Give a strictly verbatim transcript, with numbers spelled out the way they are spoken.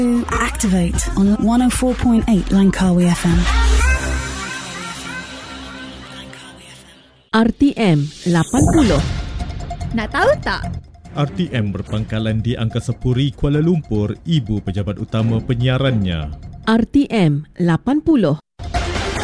Activate on one oh four point eight Langkawi F M. R T M lapan puluh. Nak tahu tak? R T M berpangkalan di Angkasa Puri, Kuala Lumpur, ibu pejabat utama penyiarannya. R T M lapan puluh.